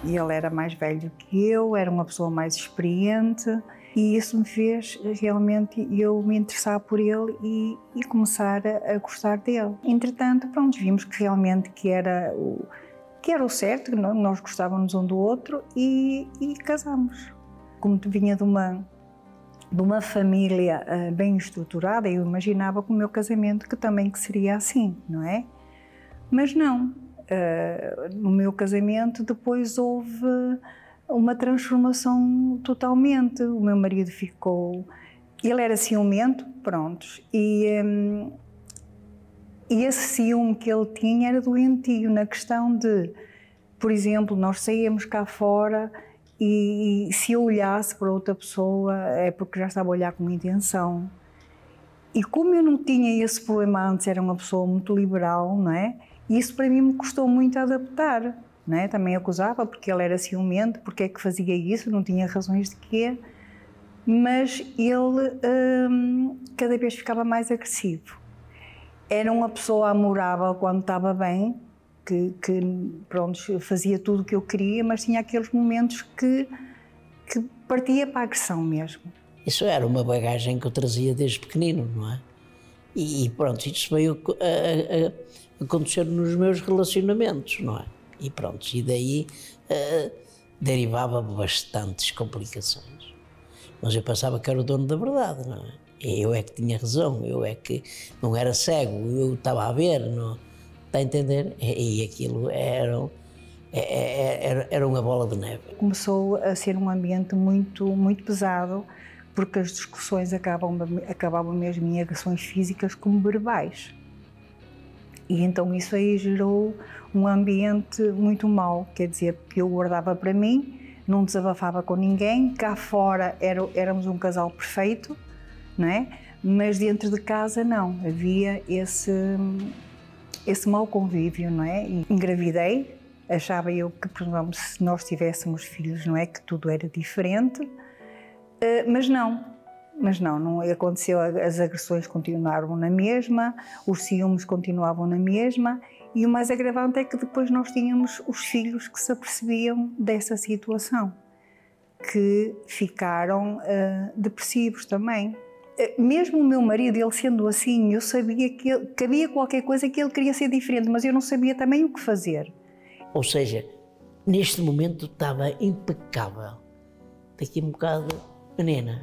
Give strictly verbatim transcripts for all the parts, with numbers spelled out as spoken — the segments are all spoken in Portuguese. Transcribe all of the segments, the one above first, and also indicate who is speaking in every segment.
Speaker 1: E ele era mais velho que eu, era uma pessoa mais experiente e isso me fez realmente eu me interessar por ele e, e começar a, a gostar dele. Entretanto, pronto, vimos que realmente que era o, que era o certo, que nós gostávamos um do outro e, e casamos. Como vinha de uma, de uma família uh, bem estruturada, eu imaginava com o meu casamento que também que seria assim, não é? Mas não. Uh, no meu casamento depois houve uma transformação totalmente. O meu marido ficou, ele era ciumento, prontos, e, um, e esse ciúme que ele tinha era doentio na questão de, por exemplo, nós saíamos cá fora e, e se eu olhasse para outra pessoa é porque já estava a olhar com uma intenção. E como eu não tinha esse problema antes, era uma pessoa muito liberal, não é? E isso para mim me custou muito a adaptar, não é? Também acusava porque ele era ciumento, porque é que fazia isso, não tinha razões de quê, mas ele hum, cada vez ficava mais agressivo. Era uma pessoa amorável quando estava bem, que, que pronto, fazia tudo o que eu queria, mas tinha aqueles momentos que, que partia para a agressão mesmo.
Speaker 2: Isso era uma bagagem que eu trazia desde pequenino, não é? E pronto, isso veio a, a, a acontecer nos meus relacionamentos, não é? E pronto, e daí uh, derivava bastantes complicações. Mas eu pensava que era o dono da verdade, não é? Eu é que tinha razão, eu é que não era cego, eu estava a ver, não está a entender? E, e aquilo era, era, era uma bola de neve.
Speaker 1: Começou a ser um ambiente muito, muito pesado, porque as discussões acabam, acabavam mesmo em agressões físicas como verbais. E então isso aí gerou um ambiente muito mau, quer dizer, que eu guardava para mim, não desabafava com ninguém, cá fora era, éramos um casal perfeito, não é? Mas dentro de casa não, havia esse, esse mau convívio, não é? E engravidei, achava eu que, por exemplo, se nós tivéssemos filhos, não é, que tudo era diferente. Mas não, mas não, não aconteceu, as agressões continuaram na mesma, os ciúmes continuavam na mesma e o mais agravante é que depois nós tínhamos os filhos que se apercebiam dessa situação, que ficaram uh, depressivos também. Uh, mesmo o meu marido, ele sendo assim, eu sabia que, ele, que havia qualquer coisa que ele queria ser diferente, mas eu não sabia também o que fazer.
Speaker 2: Ou seja, neste momento estava impecável, daqui a um bocado... Menina,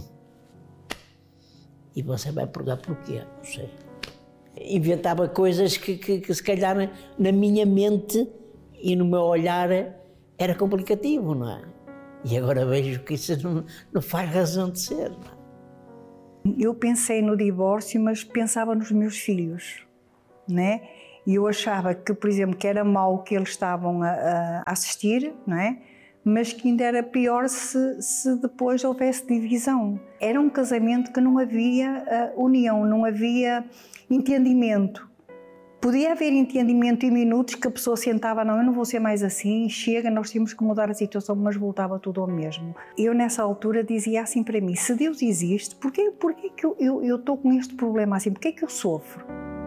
Speaker 2: e você vai perguntar porquê? Não sei. Inventava coisas que, que, que se calhar na minha mente e no meu olhar era complicativo, não é? E agora vejo que isso não, não faz razão de ser. Não é?
Speaker 1: Eu pensei no divórcio, mas pensava nos meus filhos, né? E eu achava que, por exemplo, que era mau o que eles estavam a, a assistir, não é? Mas que ainda era pior se, se depois houvesse divisão. Era um casamento que não havia uh, união, não havia entendimento. Podia haver entendimento em minutos que a pessoa sentava, não, eu não vou ser mais assim, chega, nós temos que mudar a situação, mas voltava tudo ao mesmo. Eu nessa altura dizia assim para mim, se Deus existe, porquê, porquê que eu, eu, eu estou com este problema assim, porquê que eu sofro?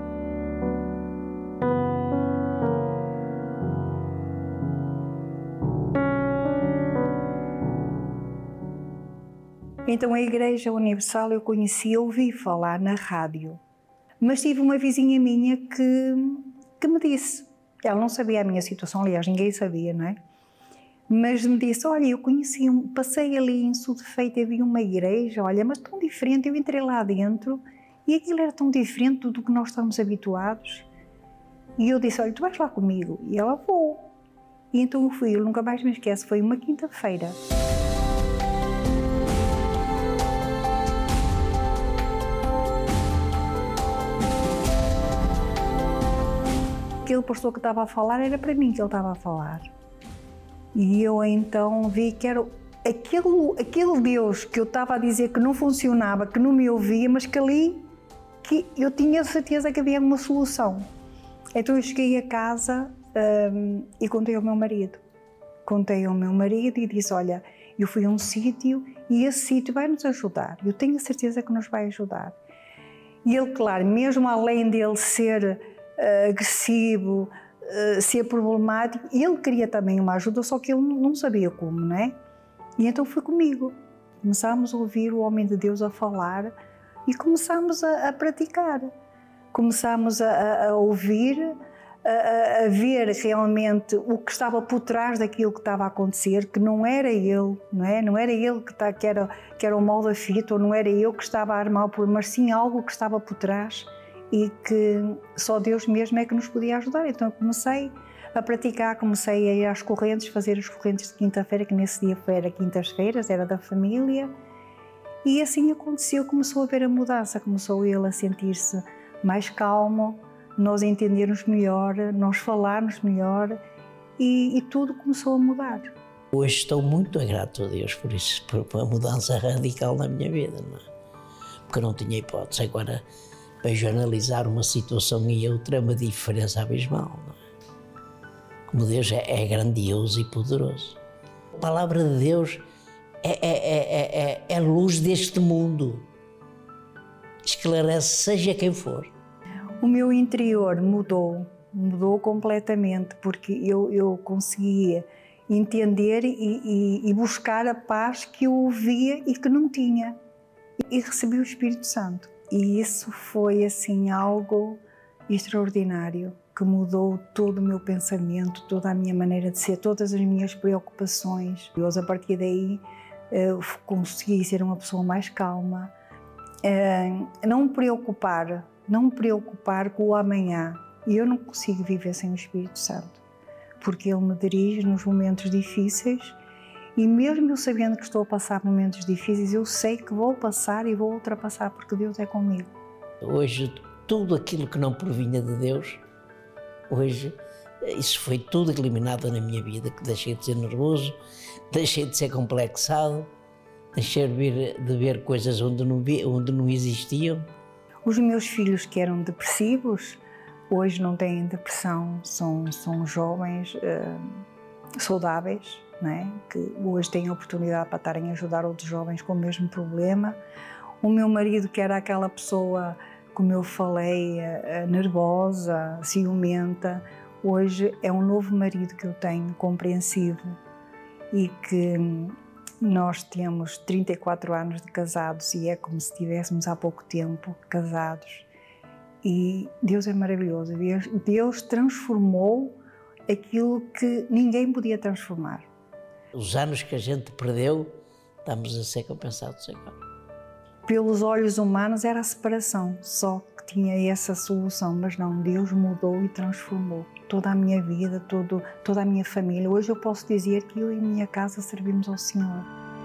Speaker 1: Então a Igreja Universal eu conheci, ouvi falar na rádio, mas tive uma vizinha minha que, que me disse, ela não sabia a minha situação, aliás ninguém sabia, não é? Mas me disse, olha, eu conheci, passei ali em Sudefeito, havia uma igreja, olha, mas tão diferente, eu entrei lá dentro e aquilo era tão diferente do que nós estamos habituados. E eu disse, olha, tu vais lá comigo? E ela, vou. E então eu fui, eu nunca mais me esqueço, foi uma quinta-feira. Aquele pastor que estava a falar era para mim que ele estava a falar. E eu então vi que era aquele, aquele Deus que eu estava a dizer que não funcionava, que não me ouvia, mas que ali que eu tinha certeza que havia uma solução. Então eu cheguei a casa um, e contei ao meu marido. Contei ao meu marido e disse, olha, eu fui a um sítio e esse sítio vai nos ajudar. Eu tenho a certeza que nos vai ajudar. E ele, claro, mesmo além dele ser uh, agressivo, uh, ser problemático. Ele queria também uma ajuda, só que ele não sabia como, não é? E então foi comigo. Começámos a ouvir o homem de Deus a falar e começámos a, a praticar. Começámos a, a ouvir, a, a ver realmente o que estava por trás daquilo que estava a acontecer, que não era ele, não é? Não era ele que, tá, que, era, que era o mal da fita, ou não era eu que estava a armar o problema, mas sim algo que estava por trás e que só Deus mesmo é que nos podia ajudar. Então eu comecei a praticar, comecei a ir às correntes, fazer as correntes de quinta-feira, que nesse dia foi, era quintas-feiras, era da família, e assim aconteceu, começou a haver a mudança, começou ele a sentir-se mais calmo, nós entendermos melhor, nós falarmos melhor e, e tudo começou a mudar.
Speaker 2: Hoje estou muito grato a Deus por isso, por, por a mudança radical na minha vida, não é? Porque eu não tinha hipótese. Agora vejo analisar uma situação e outra, é uma diferença abismal, não é? Como Deus é, é grandioso e poderoso. A palavra de Deus é, é, é, é, é a luz deste mundo. Esclarece seja quem for.
Speaker 1: O meu interior mudou, mudou completamente, porque eu, eu conseguia entender e, e, e buscar a paz que eu ouvia e que não tinha. E recebi o Espírito Santo. E isso foi assim algo extraordinário, que mudou todo o meu pensamento, toda a minha maneira de ser, todas as minhas preocupações. E hoje, a partir daí, eu consegui ser uma pessoa mais calma, não me preocupar, não me preocupar com o amanhã. E eu não consigo viver sem o Espírito Santo, porque Ele me dirige nos momentos difíceis e mesmo eu sabendo que estou a passar momentos difíceis, eu sei que vou passar e vou ultrapassar, porque Deus é comigo.
Speaker 2: Hoje, tudo aquilo que não provinha de Deus, hoje, isso foi tudo eliminado na minha vida, que deixei de ser nervoso, deixei de ser complexado, deixei de ver, de ver coisas onde não, vi, onde não existiam.
Speaker 1: Os meus filhos que eram depressivos, hoje não têm depressão, são, são jovens uh, saudáveis, não é? Que hoje têm a oportunidade para estarem a ajudar outros jovens com o mesmo problema. O meu marido, que era aquela pessoa, como eu falei, uh, nervosa, ciumenta, hoje é um novo marido que eu tenho, compreensivo, e que nós temos trinta e quatro anos de casados e é como se estivéssemos há pouco tempo casados. E Deus é maravilhoso. Deus, Deus transformou aquilo que ninguém podia transformar.
Speaker 2: Os anos que a gente perdeu, estamos a ser compensados agora.
Speaker 1: Pelos olhos humanos era a separação, só que tinha essa solução, mas não, Deus mudou e transformou toda a minha vida, todo, toda a minha família. Hoje eu posso dizer que eu e a minha casa servimos ao Senhor.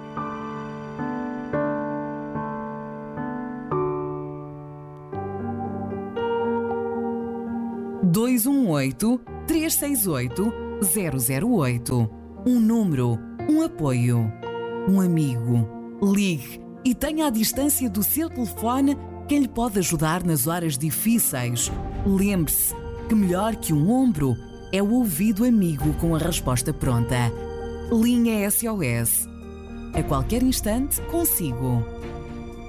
Speaker 3: dois um oito, três seis oito, zero zero oito. Um número, um apoio, um amigo. Ligue e tenha à distância do seu telefone quem lhe pode ajudar nas horas difíceis. Lembre-se que melhor que um ombro é o ouvido amigo com a resposta pronta. Linha S O S. A qualquer instante, consigo.